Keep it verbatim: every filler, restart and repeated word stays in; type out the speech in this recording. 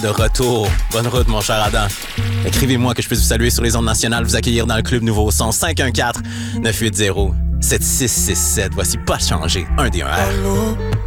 de retour. Bonne route, mon cher Adam. Écrivez-moi que je puisse vous saluer sur les ondes nationales, vous accueillir dans le Club Nouveau Son. cinq un quatre, neuf huit zéro, sept six six sept. Voici Pas Changer, un des un R. Allô?